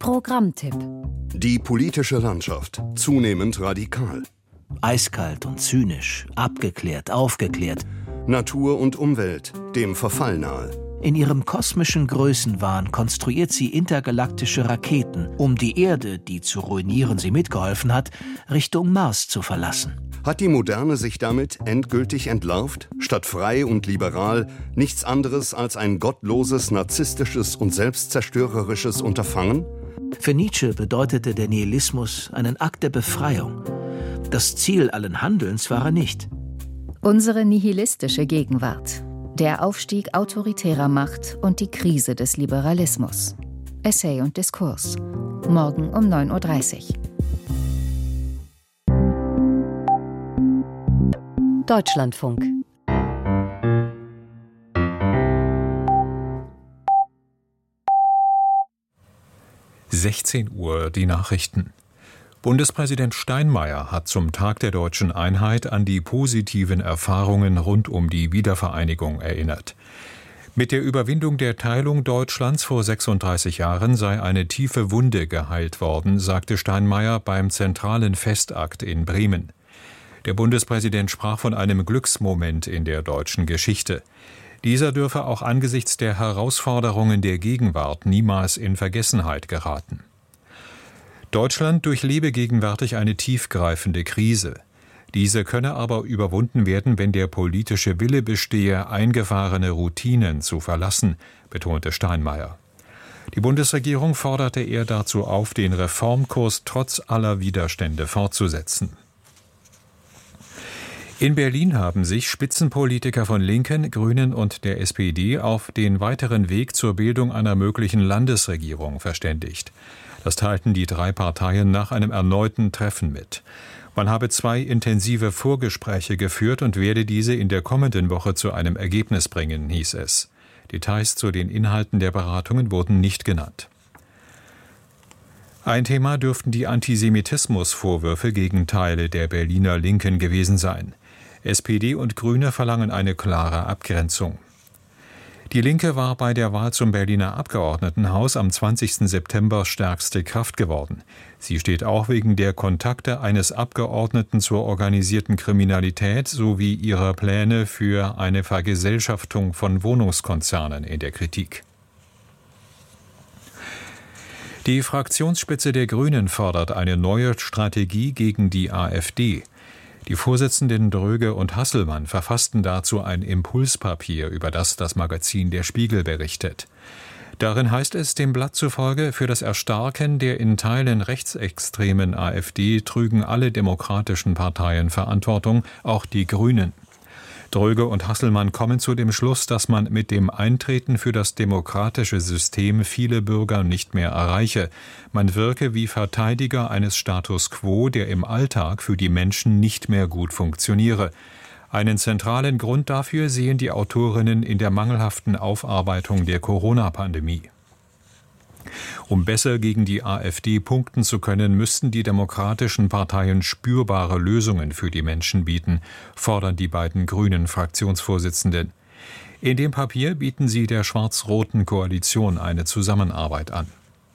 Programmtipp. Die politische Landschaft, zunehmend radikal. Eiskalt und zynisch, abgeklärt, aufgeklärt. Natur und Umwelt, dem Verfall nahe. In ihrem kosmischen Größenwahn konstruiert sie intergalaktische Raketen, um die Erde, die zu ruinieren sie mitgeholfen hat, Richtung Mars zu verlassen. Hat die Moderne sich damit endgültig entlarvt? Statt frei und liberal nichts anderes als ein gottloses, narzisstisches und selbstzerstörerisches Unterfangen? Für Nietzsche bedeutete der Nihilismus einen Akt der Befreiung. Das Ziel allen Handelns war er nicht. Unsere nihilistische Gegenwart. Der Aufstieg autoritärer Macht und die Krise des Liberalismus. Essay und Diskurs. Morgen um 9:30 Uhr. Deutschlandfunk. Uhr die Nachrichten. Bundespräsident Steinmeier hat zum Tag der deutschen Einheit an die positiven Erfahrungen rund um die Wiedervereinigung erinnert. Mit der Überwindung der Teilung Deutschlands vor 36 Jahren sei eine tiefe Wunde geheilt worden, sagte Steinmeier beim zentralen Festakt in Bremen. Der Bundespräsident sprach von einem Glücksmoment in der deutschen Geschichte. Dieser dürfe auch angesichts der Herausforderungen der Gegenwart niemals in Vergessenheit geraten. Deutschland durchlebe gegenwärtig eine tiefgreifende Krise. Diese könne aber überwunden werden, wenn der politische Wille bestehe, eingefahrene Routinen zu verlassen, betonte Steinmeier. Die Bundesregierung forderte er dazu auf, den Reformkurs trotz aller Widerstände fortzusetzen. In Berlin haben sich Spitzenpolitiker von Linken, Grünen und der SPD auf den weiteren Weg zur Bildung einer möglichen Landesregierung verständigt. Das teilten die drei Parteien nach einem erneuten Treffen mit. Man habe 2 intensive Vorgespräche geführt und werde diese in der kommenden Woche zu einem Ergebnis bringen, hieß es. Details zu den Inhalten der Beratungen wurden nicht genannt. Ein Thema dürften die Antisemitismusvorwürfe gegen Teile der Berliner Linken gewesen sein. SPD und Grüne verlangen eine klare Abgrenzung. Die Linke war bei der Wahl zum Berliner Abgeordnetenhaus am 20. September stärkste Kraft geworden. Sie steht auch wegen der Kontakte eines Abgeordneten zur organisierten Kriminalität sowie ihrer Pläne für eine Vergesellschaftung von Wohnungskonzernen in der Kritik. Die Fraktionsspitze der Grünen fordert eine neue Strategie gegen die AfD. Die Vorsitzenden Dröge und Hasselmann verfassten dazu ein Impulspapier, über das Magazin Der Spiegel berichtet. Darin heißt es dem Blatt zufolge, für das Erstarken der in Teilen rechtsextremen AfD trügen alle demokratischen Parteien Verantwortung, auch die Grünen. Dröge und Hasselmann kommen zu dem Schluss, dass man mit dem Eintreten für das demokratische System viele Bürger nicht mehr erreiche. Man wirke wie Verteidiger eines Status quo, der im Alltag für die Menschen nicht mehr gut funktioniere. Einen zentralen Grund dafür sehen die Autorinnen in der mangelhaften Aufarbeitung der Corona-Pandemie. Um besser gegen die AfD punkten zu können, müssten die demokratischen Parteien spürbare Lösungen für die Menschen bieten, fordern die beiden grünen Fraktionsvorsitzenden. In dem Papier bieten sie der schwarz-roten Koalition eine Zusammenarbeit an.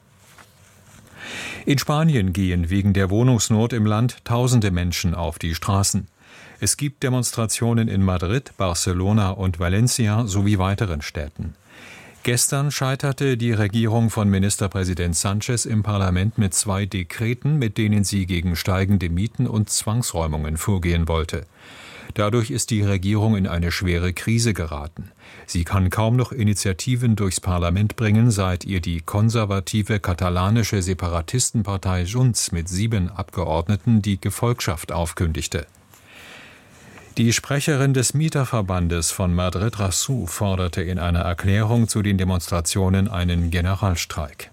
In Spanien gehen wegen der Wohnungsnot im Land tausende Menschen auf die Straßen. Es gibt Demonstrationen in Madrid, Barcelona und Valencia sowie weiteren Städten. Gestern scheiterte die Regierung von Ministerpräsident Sánchez im Parlament mit 2 Dekreten, mit denen sie gegen steigende Mieten und Zwangsräumungen vorgehen wollte. Dadurch ist die Regierung in eine schwere Krise geraten. Sie kann kaum noch Initiativen durchs Parlament bringen, seit ihr die konservative katalanische Separatistenpartei Junts mit 7 Abgeordneten die Gefolgschaft aufkündigte. Die Sprecherin des Mieterverbandes von Madrid-Rassou forderte in einer Erklärung zu den Demonstrationen einen Generalstreik.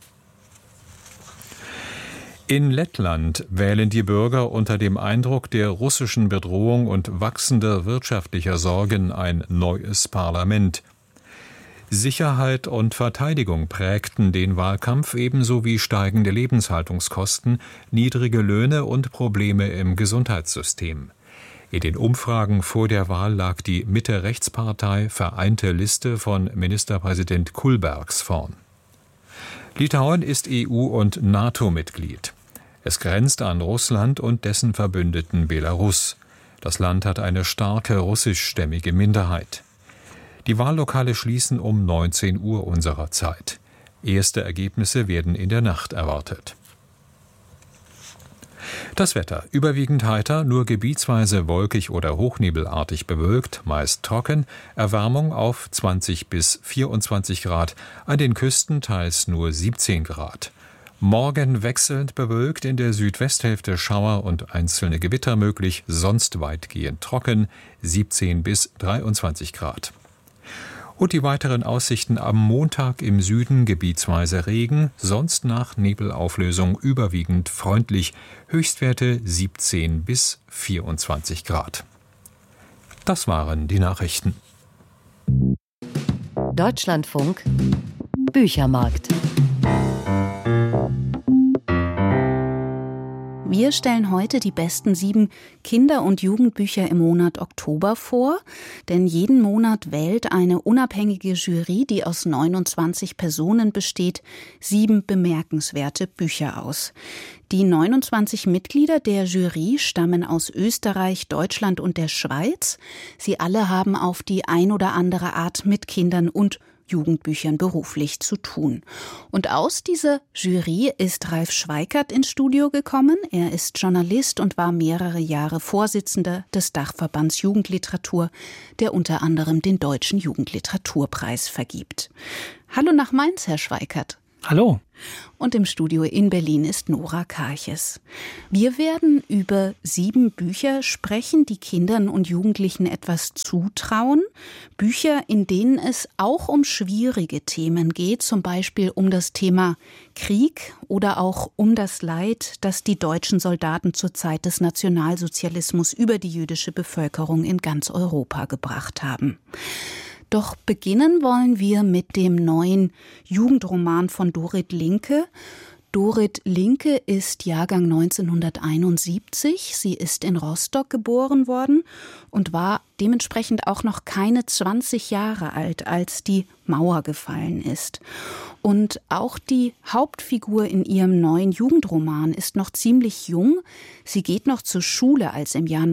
In Lettland wählen die Bürger unter dem Eindruck der russischen Bedrohung und wachsender wirtschaftlicher Sorgen ein neues Parlament. Sicherheit und Verteidigung prägten den Wahlkampf, ebenso wie steigende Lebenshaltungskosten, niedrige Löhne und Probleme im Gesundheitssystem. In den Umfragen vor der Wahl lag die Mitte-Rechts-Partei Vereinte Liste von Ministerpräsident Kullbergs vorn. Litauen ist EU- und NATO-Mitglied. Es grenzt an Russland und dessen Verbündeten Belarus. Das Land hat eine starke russischstämmige Minderheit. Die Wahllokale schließen um 19 Uhr unserer Zeit. Erste Ergebnisse werden in der Nacht erwartet. Das Wetter: überwiegend heiter, nur gebietsweise wolkig oder hochnebelartig bewölkt, meist trocken, Erwärmung auf 20 bis 24 Grad, an den Küsten teils nur 17 Grad. Morgen wechselnd bewölkt, in der Südwesthälfte Schauer und einzelne Gewitter möglich, sonst weitgehend trocken, 17 bis 23 Grad. Und die weiteren Aussichten: am Montag im Süden gebietsweise Regen, sonst nach Nebelauflösung überwiegend freundlich, Höchstwerte 17 bis 24 Grad. Das waren die Nachrichten. Deutschlandfunk Büchermarkt. Wir stellen heute die besten 7 Kinder- und Jugendbücher im Monat Oktober vor, denn jeden Monat wählt eine unabhängige Jury, die aus 29 Personen besteht, 7 bemerkenswerte Bücher aus. Die 29 Mitglieder der Jury stammen aus Österreich, Deutschland und der Schweiz. Sie alle haben auf die ein oder andere Art mit Kindern und Jugendbüchern beruflich zu tun. Und aus dieser Jury ist Ralf Schweikert ins Studio gekommen. Er ist Journalist und war mehrere Jahre Vorsitzender des Dachverbands Jugendliteratur, der unter anderem den Deutschen Jugendliteraturpreis vergibt. Hallo nach Mainz, Herr Schweikert. Hallo. Und im Studio in Berlin ist Nora Karches. Wir werden über 7 Bücher sprechen, die Kindern und Jugendlichen etwas zutrauen. Bücher, in denen es auch um schwierige Themen geht, zum Beispiel um das Thema Krieg oder auch um das Leid, das die deutschen Soldaten zur Zeit des Nationalsozialismus über die jüdische Bevölkerung in ganz Europa gebracht haben. Doch beginnen wollen wir mit dem neuen Jugendroman von Dorit Linke. Dorit Linke ist Jahrgang 1971. Sie ist in Rostock geboren worden und war dementsprechend auch noch keine 20 Jahre alt, als die Mauer gefallen ist. Und auch die Hauptfigur in ihrem neuen Jugendroman ist noch ziemlich jung. Sie geht noch zur Schule, als im Jahr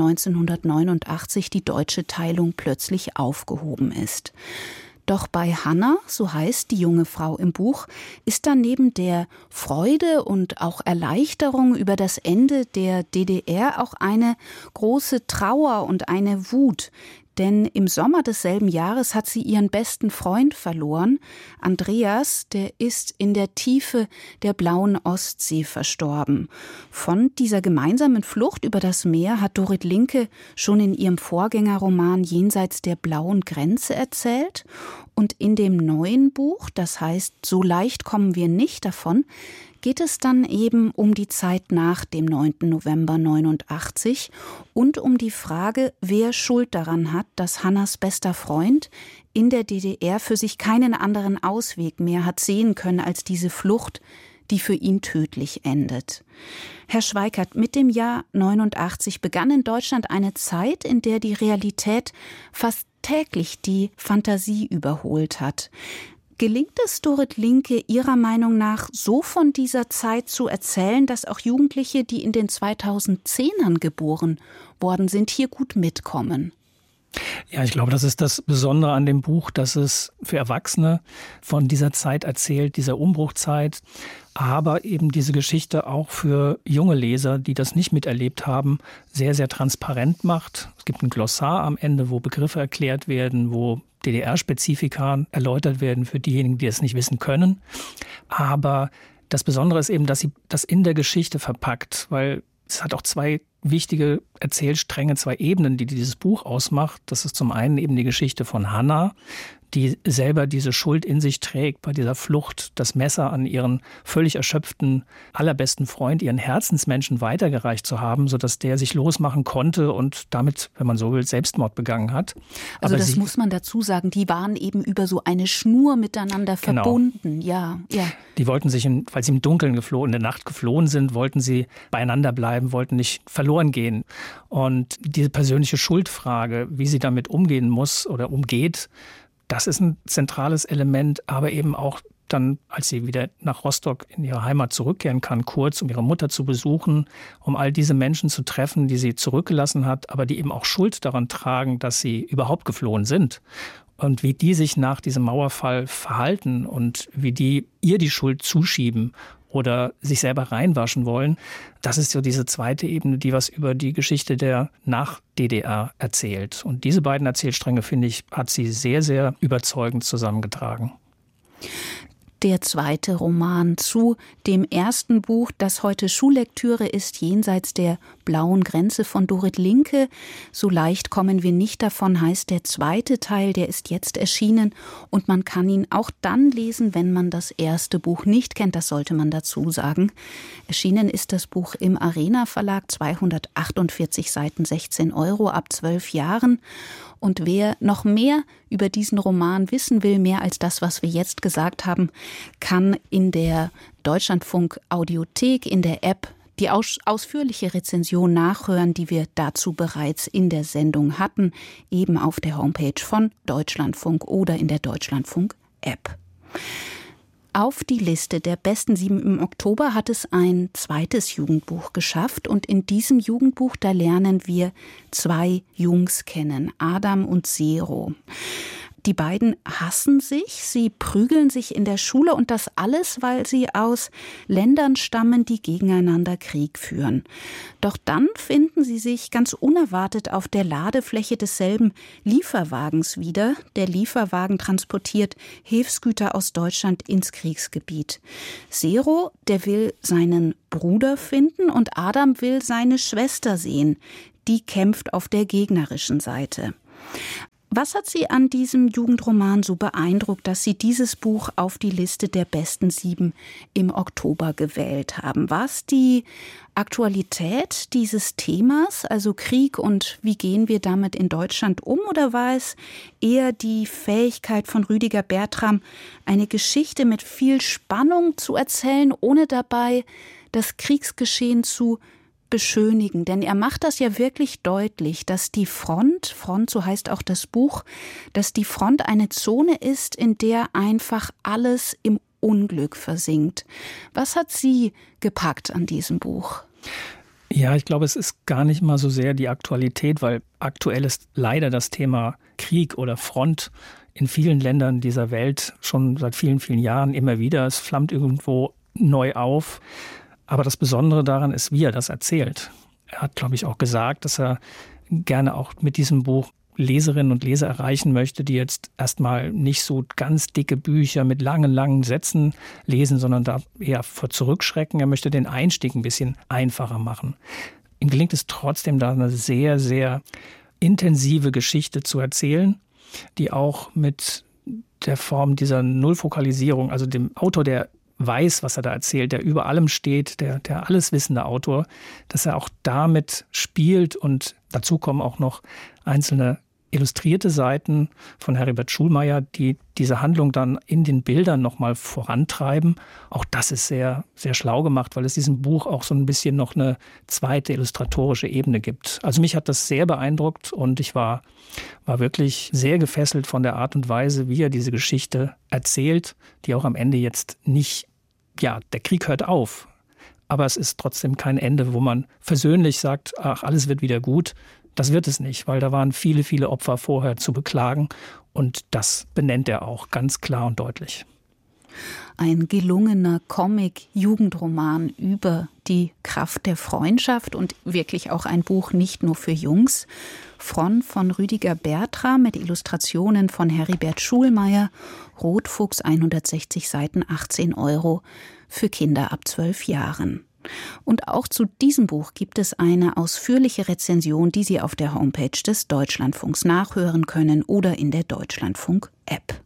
1989 die deutsche Teilung plötzlich aufgehoben ist. Doch bei Hannah, so heißt die junge Frau im Buch, ist dann neben der Freude und auch Erleichterung über das Ende der DDR auch eine große Trauer und eine Wut. Denn im Sommer desselben Jahres hat sie ihren besten Freund verloren. Andreas, der ist in der Tiefe der blauen Ostsee verstorben. Von dieser gemeinsamen Flucht über das Meer hat Dorit Linke schon in ihrem Vorgängerroman Jenseits der blauen Grenze erzählt. Und in dem neuen Buch, das heißt So leicht kommen wir nicht davon, geht es dann eben um die Zeit nach dem 9. November 1989 und um die Frage, wer Schuld daran hat, dass Hannas bester Freund in der DDR für sich keinen anderen Ausweg mehr hat sehen können als diese Flucht, die für ihn tödlich endet. Herr Schweikert, mit dem Jahr 89 begann in Deutschland eine Zeit, in der die Realität fast täglich die Fantasie überholt hat. Gelingt es Dorit Linke Ihrer Meinung nach, so von dieser Zeit zu erzählen, dass auch Jugendliche, die in den 2010ern geboren worden sind, hier gut mitkommen? Ja, ich glaube, das ist das Besondere an dem Buch, dass es für Erwachsene von dieser Zeit erzählt, dieser Umbruchzeit, aber eben diese Geschichte auch für junge Leser, die das nicht miterlebt haben, sehr, sehr transparent macht. Es gibt ein Glossar am Ende, wo Begriffe erklärt werden, wo DDR-Spezifika erläutert werden für diejenigen, die es nicht wissen können. Aber das Besondere ist eben, dass sie das in der Geschichte verpackt, weil es hat auch 2 wichtige Erzählstränge, 2 Ebenen, die dieses Buch ausmacht. Das ist zum einen eben die Geschichte von Hannah, die selber diese Schuld in sich trägt, bei dieser Flucht das Messer an ihren völlig erschöpften, allerbesten Freund, ihren Herzensmenschen weitergereicht zu haben, sodass der sich losmachen konnte und damit, wenn man so will, Selbstmord begangen hat. Also das muss man dazu sagen, die waren eben über so eine Schnur miteinander verbunden. Genau. Ja. Die wollten sich, weil sie im Dunkeln in der Nacht geflohen sind, wollten sie beieinander bleiben, wollten nicht verloren gehen. Und diese persönliche Schuldfrage, wie sie damit umgehen muss oder umgeht, das ist ein zentrales Element, aber eben auch dann, als sie wieder nach Rostock in ihre Heimat zurückkehren kann, kurz, um ihre Mutter zu besuchen, um all diese Menschen zu treffen, die sie zurückgelassen hat, aber die eben auch Schuld daran tragen, dass sie überhaupt geflohen sind. Und wie die sich nach diesem Mauerfall verhalten und wie die ihr die Schuld zuschieben oder sich selber reinwaschen wollen, das ist so diese zweite Ebene, die was über die Geschichte der Nach-DDR erzählt. Und diese beiden Erzählstränge, finde ich, hat sie sehr, sehr überzeugend zusammengetragen. Der zweite Roman zu dem ersten Buch, das heute Schullektüre ist, Jenseits der blauen Grenze von Dorit Linke. So leicht kommen wir nicht davon, heißt der zweite Teil, der ist jetzt erschienen. Und man kann ihn auch dann lesen, wenn man das erste Buch nicht kennt, das sollte man dazu sagen. Erschienen ist das Buch im Arena Verlag, 248 Seiten, 16 € ab 12 Jahren. Und wer noch mehr über diesen Roman wissen will, mehr als das, was wir jetzt gesagt haben, kann in der Deutschlandfunk Audiothek, in der App, die ausführliche Rezension nachhören, die wir dazu bereits in der Sendung hatten, eben auf der Homepage von Deutschlandfunk oder in der Deutschlandfunk-App. Auf die Liste der besten 7 im Oktober hat es ein zweites Jugendbuch geschafft. Und in diesem Jugendbuch, da lernen wir 2 Jungs kennen, Adam und Zero. Die beiden hassen sich, sie prügeln sich in der Schule und das alles, weil sie aus Ländern stammen, die gegeneinander Krieg führen. Doch dann finden sie sich ganz unerwartet auf der Ladefläche desselben Lieferwagens wieder. Der Lieferwagen transportiert Hilfsgüter aus Deutschland ins Kriegsgebiet. Zero, der will seinen Bruder finden und Adam will seine Schwester sehen. Die kämpft auf der gegnerischen Seite. Was hat Sie an diesem Jugendroman so beeindruckt, dass Sie dieses Buch auf die Liste der besten 7 im Oktober gewählt haben? War es die Aktualität dieses Themas, also Krieg und wie gehen wir damit in Deutschland um? Oder war es eher die Fähigkeit von Rüdiger Bertram, eine Geschichte mit viel Spannung zu erzählen, ohne dabei das Kriegsgeschehen zu beschönigen? Denn er macht das ja wirklich deutlich, dass die Front, so heißt auch das Buch, dass die Front eine Zone ist, in der einfach alles im Unglück versinkt. Was hat Sie gepackt an diesem Buch? Ja, ich glaube, es ist gar nicht mal so sehr die Aktualität, weil aktuell ist leider das Thema Krieg oder Front in vielen Ländern dieser Welt schon seit vielen, vielen Jahren immer wieder. Es flammt irgendwo neu auf. Aber das Besondere daran ist, wie er das erzählt. Er hat, glaube ich, auch gesagt, dass er gerne auch mit diesem Buch Leserinnen und Leser erreichen möchte, die jetzt erstmal nicht so ganz dicke Bücher mit langen Sätzen lesen, sondern da eher vor zurückschrecken. Er möchte den Einstieg ein bisschen einfacher machen. Ihm gelingt es trotzdem, da eine sehr, sehr intensive Geschichte zu erzählen, die auch mit der Form dieser Nullfokalisierung, also dem Autor, der weiß, was er da erzählt, der über allem steht, der alleswissende Autor, dass er auch damit spielt. Und dazu kommen auch noch einzelne illustrierte Seiten von Heribert Schulmeier, die diese Handlung dann in den Bildern nochmal vorantreiben. Auch das ist sehr, sehr schlau gemacht, weil es diesem Buch auch so ein bisschen noch eine zweite illustratorische Ebene gibt. Also mich hat das sehr beeindruckt und ich war wirklich sehr gefesselt von der Art und Weise, wie er diese Geschichte erzählt, die auch am Ende jetzt nicht, ja, der Krieg hört auf. Aber es ist trotzdem kein Ende, wo man versöhnlich sagt, ach, alles wird wieder gut. Das wird es nicht, weil da waren viele, viele Opfer vorher zu beklagen. Und das benennt er auch ganz klar und deutlich. Ein gelungener Comic-Jugendroman über die Kraft der Freundschaft und wirklich auch ein Buch nicht nur für Jungs. Von Rüdiger Bertram mit Illustrationen von Heribert Schulmeier. Rotfuchs, 160 Seiten, 18 € für Kinder ab 12 Jahren. Und auch zu diesem Buch gibt es eine ausführliche Rezension, die Sie auf der Homepage des Deutschlandfunks nachhören können oder in der Deutschlandfunk-App.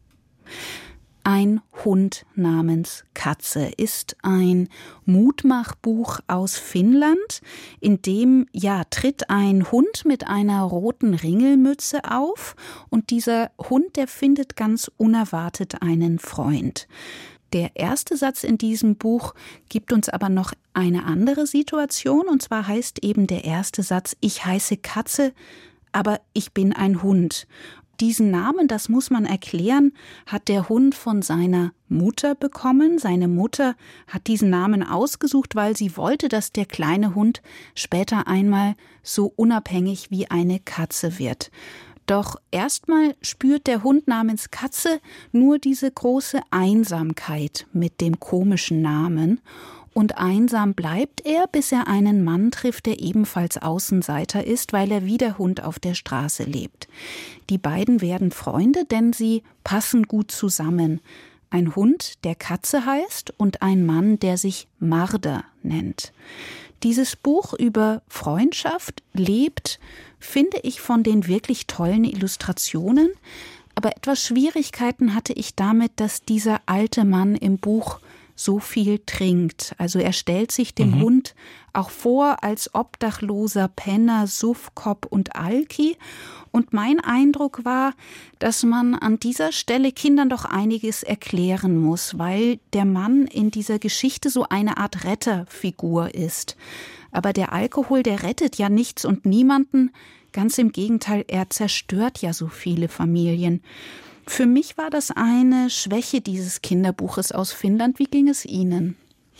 Ein Hund namens Katze ist ein Mutmachbuch aus Finnland, in dem tritt ein Hund mit einer roten Ringelmütze auf und dieser Hund, der findet ganz unerwartet einen Freund. Der erste Satz in diesem Buch gibt uns aber noch eine andere Situation, und zwar heißt eben der erste Satz: Ich heiße Katze, aber ich bin ein Hund. Diesen Namen, das muss man erklären, hat der Hund von seiner Mutter bekommen. Seine Mutter hat diesen Namen ausgesucht, weil sie wollte, dass der kleine Hund später einmal so unabhängig wie eine Katze wird. Doch erstmal spürt der Hund namens Katze nur diese große Einsamkeit mit dem komischen Namen. Und einsam bleibt er, bis er einen Mann trifft, der ebenfalls Außenseiter ist, weil er wie der Hund auf der Straße lebt. Die beiden werden Freunde, denn sie passen gut zusammen. Ein Hund, der Katze heißt, und ein Mann, der sich Marder nennt. Dieses Buch über Freundschaft lebt, finde ich, von den wirklich tollen Illustrationen. Aber etwas Schwierigkeiten hatte ich damit, dass dieser alte Mann im Buch so viel trinkt. Also er stellt sich dem Hund auch vor als obdachloser Penner, Suffkopf und Alki. Und mein Eindruck war, dass man an dieser Stelle Kindern doch einiges erklären muss, weil der Mann in dieser Geschichte so eine Art Retterfigur ist. Aber der Alkohol, der rettet ja nichts und niemanden. Ganz im Gegenteil, er zerstört ja so viele Familien. Für mich war das eine Schwäche dieses Kinderbuches aus Finnland. Wie ging es Ihnen?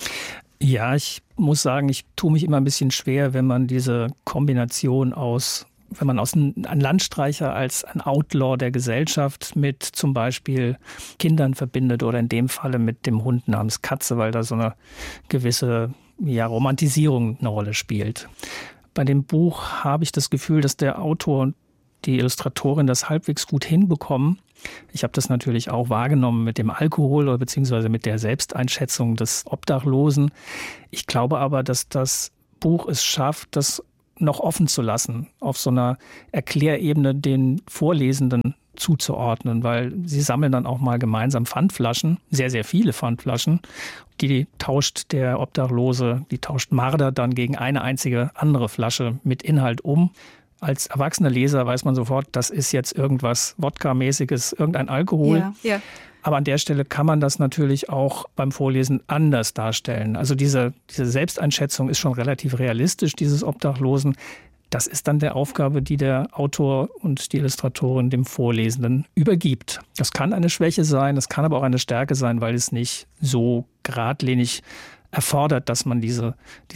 Ja, ich muss sagen, ich tue mich immer ein bisschen schwer, wenn man diese Kombination wenn man einen Landstreicher als ein Outlaw der Gesellschaft mit zum Beispiel Kindern verbindet oder in dem Falle mit dem Hund namens Katze, weil da so eine gewisse Romantisierung eine Rolle spielt. Bei dem Buch habe ich das Gefühl, dass der Autor und die Illustratorin das halbwegs gut hinbekommen. Ich habe das natürlich auch wahrgenommen mit dem Alkohol oder beziehungsweise mit der Selbsteinschätzung des Obdachlosen. Ich glaube aber, dass das Buch es schafft, das noch offen zu lassen, auf so einer Erklärebene den Vorlesenden zuzuordnen, weil sie sammeln dann auch mal gemeinsam Pfandflaschen, sehr, sehr viele Pfandflaschen. Die tauscht der Obdachlose, die tauscht Marder dann gegen eine einzige andere Flasche mit Inhalt um. Als erwachsener Leser weiß man sofort, das ist jetzt irgendwas Wodka-mäßiges, irgendein Alkohol. Ja. Aber an der Stelle kann man das natürlich auch beim Vorlesen anders darstellen. Also diese Selbsteinschätzung ist schon relativ realistisch, dieses Obdachlosen. Das ist dann der Aufgabe, die der Autor und die Illustratorin dem Vorlesenden übergibt. Das kann eine Schwäche sein, das kann aber auch eine Stärke sein, weil es nicht so geradlinig erfordert, dass man diesen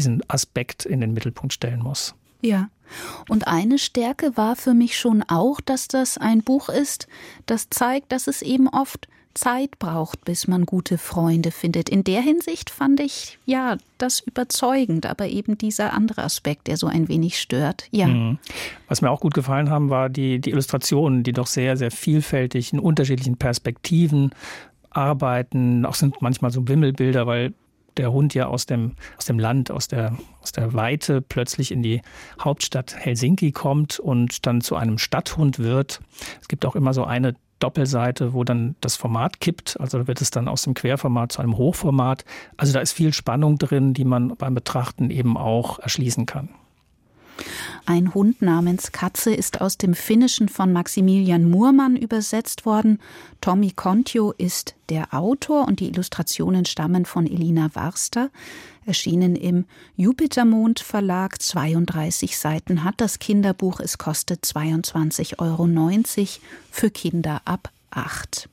Aspekt in den Mittelpunkt stellen muss. Ja, und eine Stärke war für mich schon auch, dass das ein Buch ist, das zeigt, dass es eben oft Zeit braucht, bis man gute Freunde findet. In der Hinsicht fand ich das überzeugend, aber eben dieser andere Aspekt, der so ein wenig stört. Ja. Was mir auch gut gefallen haben, war die Illustrationen, die doch sehr, sehr vielfältig in unterschiedlichen Perspektiven arbeiten. Auch sind manchmal so Wimmelbilder, weil der Hund ja aus dem Land, aus der Weite plötzlich in die Hauptstadt Helsinki kommt und dann zu einem Stadthund wird. Es gibt auch immer so eine Doppelseite, wo dann das Format kippt. Also wird es dann aus dem Querformat zu einem Hochformat. Also da ist viel Spannung drin, die man beim Betrachten eben auch erschließen kann. Ein Hund namens Katze ist aus dem Finnischen von Maximilian Murmann übersetzt worden. Tommi Kontio ist der Autor und die Illustrationen stammen von Elina Warster. Erschienen im Jupitermond Verlag, 32 Seiten hat das Kinderbuch. Es kostet 22,90 € für Kinder ab 8.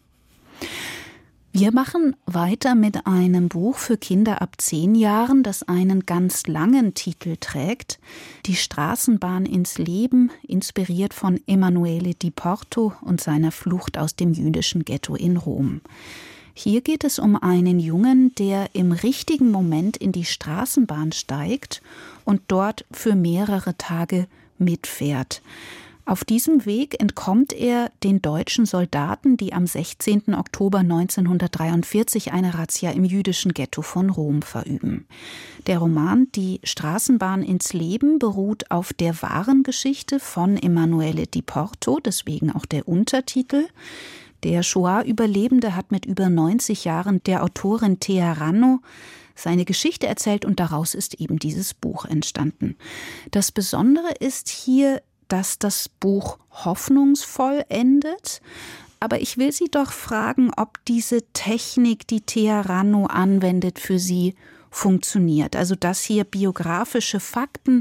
Wir machen weiter mit einem Buch für Kinder ab 10 Jahren, das einen ganz langen Titel trägt. Die Straßenbahn ins Leben, inspiriert von Emanuele Di Porto und seiner Flucht aus dem jüdischen Ghetto in Rom. Hier geht es um einen Jungen, der im richtigen Moment in die Straßenbahn steigt und dort für mehrere Tage mitfährt. Auf diesem Weg entkommt er den deutschen Soldaten, die am 16. Oktober 1943 eine Razzia im jüdischen Ghetto von Rom verüben. Der Roman Die Straßenbahn ins Leben beruht auf der wahren Geschichte von Emanuele Di Porto, deswegen auch der Untertitel. Der Shoah-Überlebende hat mit über 90 Jahren der Autorin Thea Ranno seine Geschichte erzählt und daraus ist eben dieses Buch entstanden. Das Besondere ist hier, dass das Buch hoffnungsvoll endet. Aber ich will Sie doch fragen, ob diese Technik, die Thea Ranno anwendet, für Sie funktioniert. Also dass hier biografische Fakten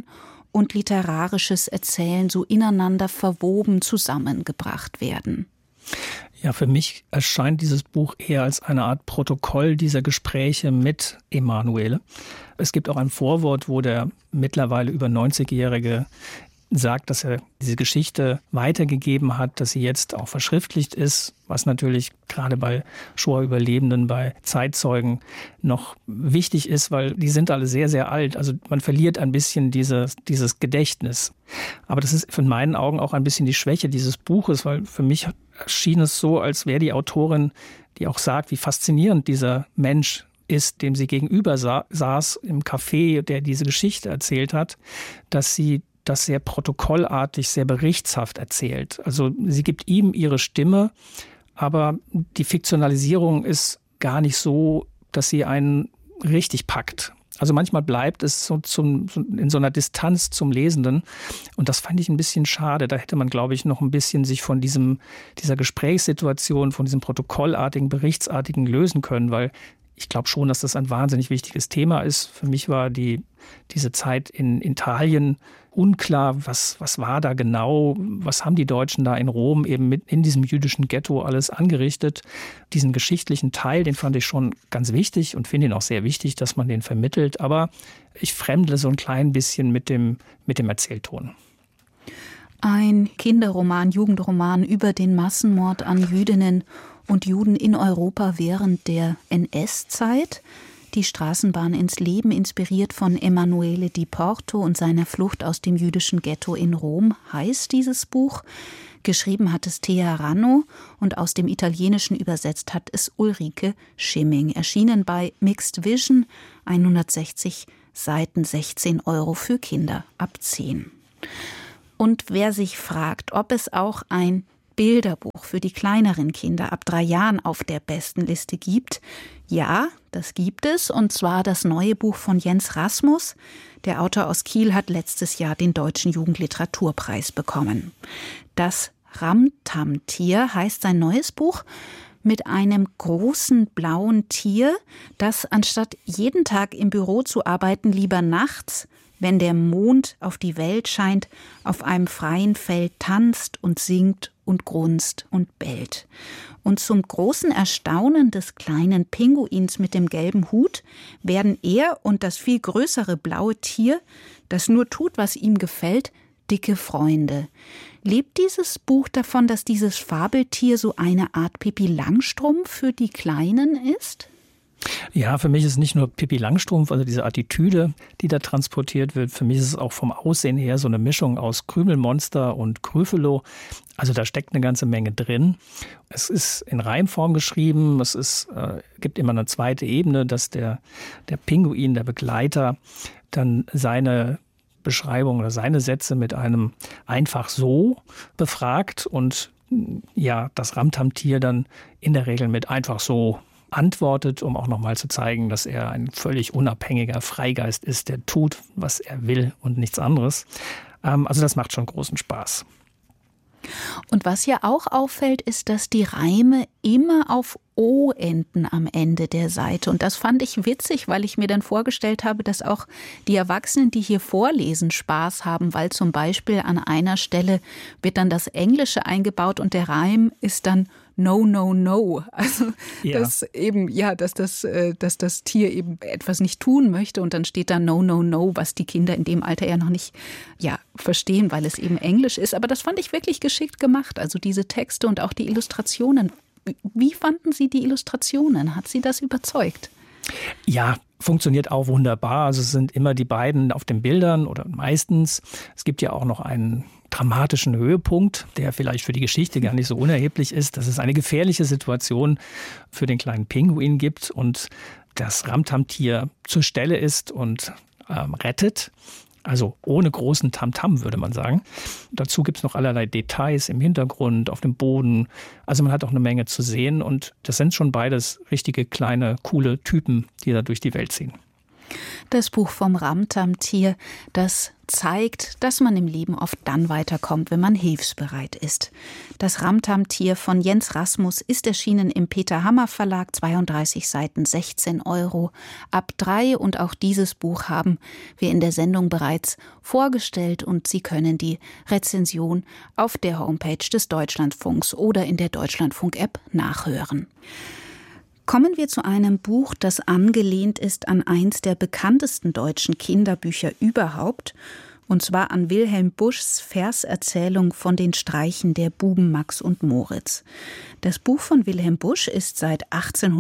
und literarisches Erzählen so ineinander verwoben zusammengebracht werden? Ja, für mich erscheint dieses Buch eher als eine Art Protokoll dieser Gespräche mit Emanuele. Es gibt auch ein Vorwort, wo der mittlerweile über 90-Jährige sagt, dass er diese Geschichte weitergegeben hat, dass sie jetzt auch verschriftlicht ist, was natürlich gerade bei Shoah-Überlebenden, bei Zeitzeugen noch wichtig ist, weil die sind alle sehr, sehr alt. Also man verliert ein bisschen dieses Gedächtnis. Aber das ist in meinen Augen auch ein bisschen die Schwäche dieses Buches, weil für mich schien es so, als wäre die Autorin, die auch sagt, wie faszinierend dieser Mensch ist, dem sie gegenüber saß im Café, der diese Geschichte erzählt hat, dass sie das sehr protokollartig, sehr berichtshaft erzählt. Also sie gibt ihm ihre Stimme, aber die Fiktionalisierung ist gar nicht so, dass sie einen richtig packt. Also manchmal bleibt es so in so einer Distanz zum Lesenden und das fand ich ein bisschen schade. Da hätte man, glaube ich, noch ein bisschen sich von dieser Gesprächssituation, von diesem protokollartigen, berichtsartigen lösen können, weil ich glaube schon, dass das ein wahnsinnig wichtiges Thema ist. Für mich war diese Zeit in Italien unklar, was war da genau, was haben die Deutschen da in Rom eben in diesem jüdischen Ghetto alles angerichtet. Diesen geschichtlichen Teil, den fand ich schon ganz wichtig und finde ihn auch sehr wichtig, dass man den vermittelt. Aber ich fremdle so ein klein bisschen mit dem Erzählton. Ein Kinderroman, Jugendroman über den Massenmord an Jüdinnen und Juden in Europa während der NS-Zeit. Die Straßenbahn ins Leben, inspiriert von Emanuele Di Porto und seiner Flucht aus dem jüdischen Ghetto in Rom, heißt dieses Buch. Geschrieben hat es Thea Ranno und aus dem Italienischen übersetzt hat es Ulrike Schimming. Erschienen bei Mixed Vision, 160 Seiten, 16 € für Kinder ab 10. Und wer sich fragt, ob es auch ein Bilderbuch für die kleineren Kinder ab 3 Jahren auf der Bestenliste gibt. Ja, das gibt es, und zwar das neue Buch von Jens Rasmus. Der Autor aus Kiel hat letztes Jahr den Deutschen Jugendliteraturpreis bekommen. Das Ramtam-Tier heißt sein neues Buch, mit einem großen blauen Tier, das anstatt jeden Tag im Büro zu arbeiten, lieber nachts, wenn der Mond auf die Welt scheint, auf einem freien Feld tanzt und singt und grunzt und bellt. Und zum großen Erstaunen des kleinen Pinguins mit dem gelben Hut werden er und das viel größere blaue Tier, das nur tut, was ihm gefällt, dicke Freunde. Lebt dieses Buch davon, dass dieses Fabeltier so eine Art Pippi Langstrumpf für die Kleinen ist? Ja, für mich ist nicht nur Pippi Langstrumpf, also diese Attitüde, die da transportiert wird. Für mich ist es auch vom Aussehen her so eine Mischung aus Krümelmonster und Gryffalo. Also da steckt eine ganze Menge drin. Es ist in Reimform geschrieben. Es gibt immer eine zweite Ebene, dass der Pinguin, der Begleiter, dann seine Beschreibung oder seine Sätze mit einem einfach so befragt und ja, das Ramtam-Tier dann in der Regel mit einfach so antwortet, um auch nochmal zu zeigen, dass er ein völlig unabhängiger Freigeist ist, der tut, was er will und nichts anderes. Also das macht schon großen Spaß. Und was ja auch auffällt, ist, dass die Reime immer auf O enden am Ende der Seite. Und das fand ich witzig, weil ich mir dann vorgestellt habe, dass auch die Erwachsenen, die hier vorlesen, Spaß haben, weil zum Beispiel an einer Stelle wird dann das Englische eingebaut und der Reim ist dann No, no, no. Also, ja. Dass das Tier eben etwas nicht tun möchte und dann steht da No, no, no, was die Kinder in dem Alter ja noch nicht verstehen, weil es eben Englisch ist. Aber das fand ich wirklich geschickt gemacht. Also diese Texte und auch die Illustrationen. Wie fanden Sie die Illustrationen? Hat Sie das überzeugt? Ja, funktioniert auch wunderbar. Also es sind immer die beiden auf den Bildern oder meistens. Es gibt ja auch noch einen dramatischen Höhepunkt, der vielleicht für die Geschichte gar nicht so unerheblich ist, dass es eine gefährliche Situation für den kleinen Pinguin gibt und das Ramtam-Tier zur Stelle ist und rettet. Also ohne großen Tamtam, würde man sagen. Dazu gibt es noch allerlei Details im Hintergrund, auf dem Boden. Also man hat auch eine Menge zu sehen und das sind schon beides richtige kleine, coole Typen, die da durch die Welt ziehen. Das Buch vom Ramtam-Tier, das zeigt, dass man im Leben oft dann weiterkommt, wenn man hilfsbereit ist. Das Ramtam-Tier von Jens Rasmus ist erschienen im Peter Hammer Verlag, 32 Seiten, 16 € ab 3. Und auch dieses Buch haben wir in der Sendung bereits vorgestellt und Sie können die Rezension auf der Homepage des Deutschlandfunks oder in der Deutschlandfunk-App nachhören. Kommen wir zu einem Buch, das angelehnt ist an eins der bekanntesten deutschen Kinderbücher überhaupt, und zwar an Wilhelm Buschs Verserzählung von den Streichen der Buben Max und Moritz. Das Buch von Wilhelm Busch ist seit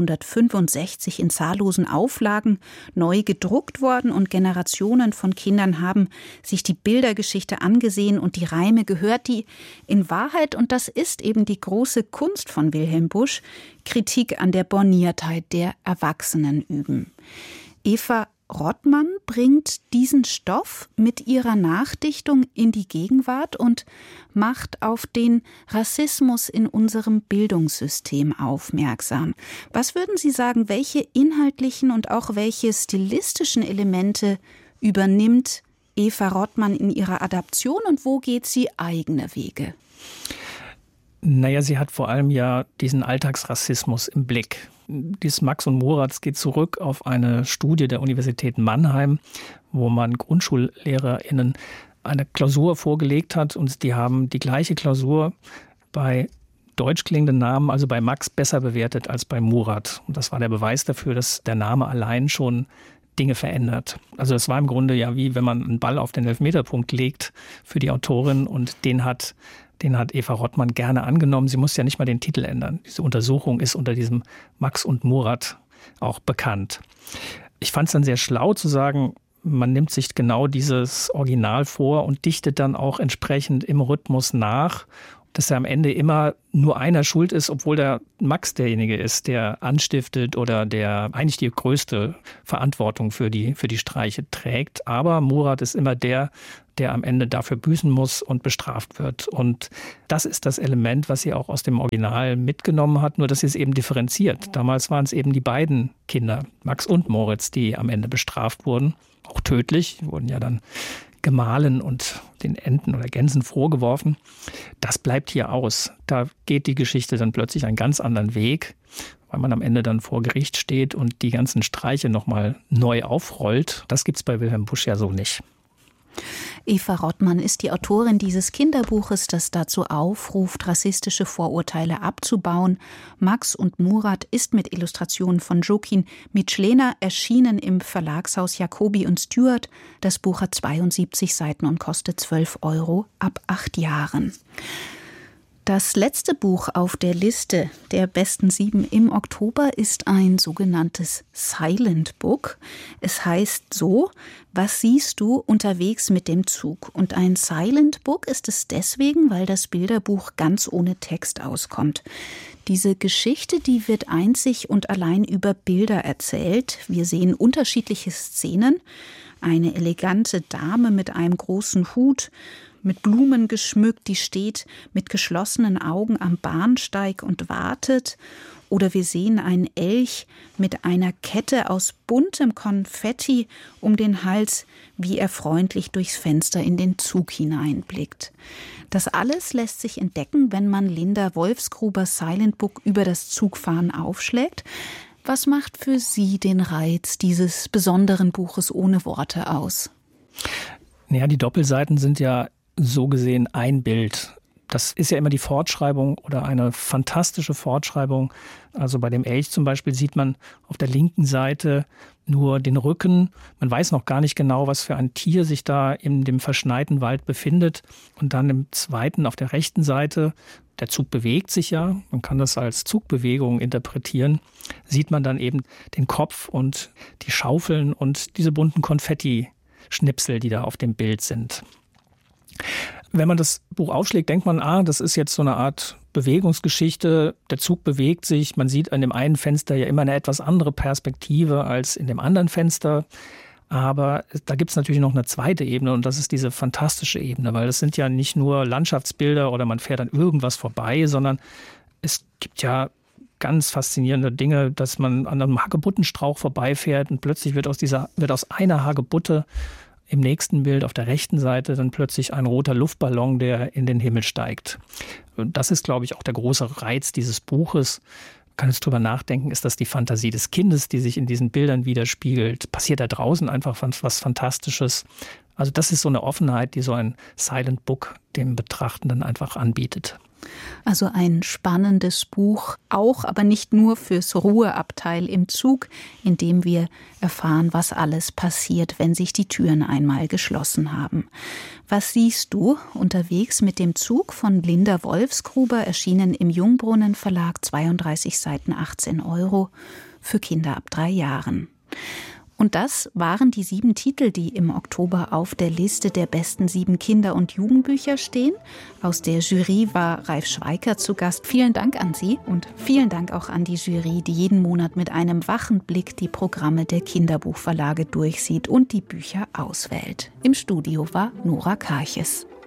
1865 in zahllosen Auflagen neu gedruckt worden und Generationen von Kindern haben sich die Bildergeschichte angesehen und die Reime gehört, die in Wahrheit, und das ist eben die große Kunst von Wilhelm Busch, Kritik an der Borniertheit der Erwachsenen üben. Eva Rottmann bringt diesen Stoff mit ihrer Nachdichtung in die Gegenwart und macht auf den Rassismus in unserem Bildungssystem aufmerksam. Was würden Sie sagen, welche inhaltlichen und auch welche stilistischen Elemente übernimmt Eva Rottmann in ihrer Adaption und wo geht sie eigene Wege? Naja, sie hat vor allem ja diesen Alltagsrassismus im Blick. Dieses Max und Moritz geht zurück auf eine Studie der Universität Mannheim, wo man GrundschullehrerInnen eine Klausur vorgelegt hat und die haben die gleiche Klausur bei deutsch klingenden Namen, also bei Max, besser bewertet als bei Murat. Und das war der Beweis dafür, dass der Name allein schon Dinge verändert. Also es war im Grunde ja wie, wenn man einen Ball auf den Elfmeterpunkt legt für die Autorin und den hat Eva Rottmann gerne angenommen. Sie muss ja nicht mal den Titel ändern. Diese Untersuchung ist unter diesem Max und Murat auch bekannt. Ich fand es dann sehr schlau zu sagen, man nimmt sich genau dieses Original vor und dichtet dann auch entsprechend im Rhythmus nach, dass ja am Ende immer nur einer schuld ist, obwohl der Max derjenige ist, der anstiftet oder der eigentlich die größte Verantwortung für die Streiche trägt. Aber Murat ist immer der am Ende dafür büßen muss und bestraft wird. Und das ist das Element, was sie auch aus dem Original mitgenommen hat, nur dass sie es eben differenziert. Damals waren es eben die beiden Kinder, Max und Moritz, die am Ende bestraft wurden, auch tödlich, wurden ja dann gemahlen und den Enten oder Gänsen vorgeworfen. Das bleibt hier aus. Da geht die Geschichte dann plötzlich einen ganz anderen Weg, weil man am Ende dann vor Gericht steht und die ganzen Streiche nochmal neu aufrollt. Das gibt's bei Wilhelm Busch ja so nicht. Eva Rottmann ist die Autorin dieses Kinderbuches, das dazu aufruft, rassistische Vorurteile abzubauen. Max und Murat ist mit Illustrationen von Jokin Mitschlehner erschienen im Verlagshaus Jacobi und Stewart. Das Buch hat 72 Seiten und kostet 12 € ab 8 Jahren. Das letzte Buch auf der Liste der besten 7 im Oktober ist ein sogenanntes Silent Book. Es heißt so: Was siehst du unterwegs mit dem Zug? Und ein Silent Book ist es deswegen, weil das Bilderbuch ganz ohne Text auskommt. Diese Geschichte, die wird einzig und allein über Bilder erzählt. Wir sehen unterschiedliche Szenen. Eine elegante Dame mit einem großen Hut, mit Blumen geschmückt, die steht mit geschlossenen Augen am Bahnsteig und wartet. Oder wir sehen einen Elch mit einer Kette aus buntem Konfetti um den Hals, wie er freundlich durchs Fenster in den Zug hineinblickt. Das alles lässt sich entdecken, wenn man Linda Wolfsgrubers Silent Book über das Zugfahren aufschlägt. Was macht für Sie den Reiz dieses besonderen Buches ohne Worte aus? Ja, die Doppelseiten sind ja so gesehen ein Bild. Das ist ja immer die Fortschreibung oder eine fantastische Fortschreibung. Also bei dem Elch zum Beispiel sieht man auf der linken Seite nur den Rücken. Man weiß noch gar nicht genau, was für ein Tier sich da in dem verschneiten Wald befindet. Und dann im zweiten auf der rechten Seite, der Zug bewegt sich ja, man kann das als Zugbewegung interpretieren, sieht man dann eben den Kopf und die Schaufeln und diese bunten Konfetti-Schnipsel, die da auf dem Bild sind. Wenn man das Buch aufschlägt, denkt man, das ist jetzt so eine Art Bewegungsgeschichte. Der Zug bewegt sich. Man sieht an dem einen Fenster ja immer eine etwas andere Perspektive als in dem anderen Fenster. Aber da gibt es natürlich noch eine zweite Ebene und das ist diese fantastische Ebene, weil das sind ja nicht nur Landschaftsbilder oder man fährt an irgendwas vorbei, sondern es gibt ja ganz faszinierende Dinge, dass man an einem Hagebuttenstrauch vorbeifährt und plötzlich wird aus einer Hagebutte im nächsten Bild auf der rechten Seite dann plötzlich ein roter Luftballon, der in den Himmel steigt. Und das ist, glaube ich, auch der große Reiz dieses Buches. Man kann jetzt drüber nachdenken, ist das die Fantasie des Kindes, die sich in diesen Bildern widerspiegelt? Passiert da draußen einfach was Fantastisches? Also das ist so eine Offenheit, die so ein Silent Book dem Betrachtenden einfach anbietet. Also ein spannendes Buch, auch, aber nicht nur fürs Ruheabteil im Zug, in dem wir erfahren, was alles passiert, wenn sich die Türen einmal geschlossen haben. Was siehst du unterwegs mit dem Zug von Linda Wolfsgruber, erschienen im Jungbrunnen Verlag, 32 Seiten, 18 € für Kinder ab 3 Jahren. Und das waren die 7 Titel, die im Oktober auf der Liste der besten 7 Kinder- und Jugendbücher stehen. Aus der Jury war Ralf Schweiker zu Gast. Vielen Dank an Sie und vielen Dank auch an die Jury, die jeden Monat mit einem wachen Blick die Programme der Kinderbuchverlage durchsieht und die Bücher auswählt. Im Studio war Nora Karches.